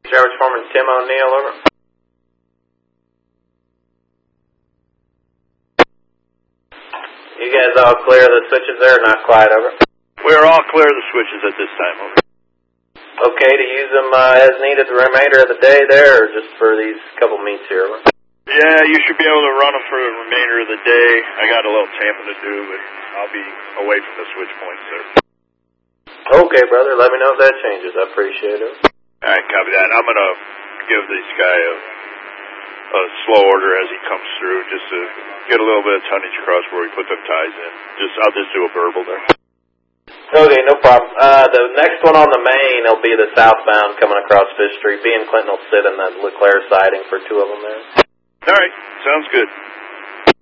Travis Foreman Tim O'Neill, over. You guys all clear the switches there or not quite, over? We're all clear of the switches at this time, over. Okay to use them as needed the remainder of the day there, or just for these couple meets here, over? Yeah, you should be able to run them for the remainder of the day. I got a little tamping to do, but I'll be away from the switch points there. Okay, brother. Let me know if that changes. I appreciate it. All right, copy that. I'm going to give this guy a slow order as he comes through, just to get a little bit of tonnage across where we put them ties in. I'll just do a verbal there. Okay, no problem. The next one on the main will be the southbound coming across Fish Street. B and Clinton will sit in that LeClaire siding for two of them there. All right, sounds good.